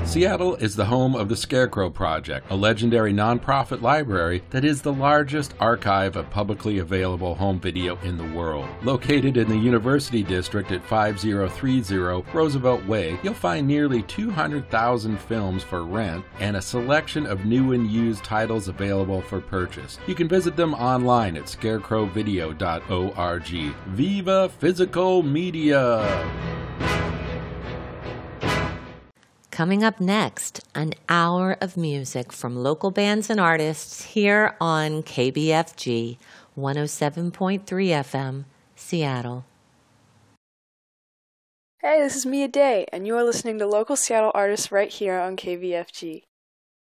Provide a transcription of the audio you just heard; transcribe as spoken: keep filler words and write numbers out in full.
Seattle is the home of the Scarecrow Project, a legendary nonprofit library that is the largest archive of publicly available home video in the world. Located in the University District at five oh three oh Roosevelt Way, you'll find nearly two hundred thousand films for rent and a selection of new and used titles available for purchase. You can visit them online at scarecrow video dot org. Viva Physical Media! Coming up next, an hour of music from local bands and artists here on K B F G one oh seven point three F M, Seattle. Hey, this is Mia Day, and you are listening to local Seattle artists right here on K B F G.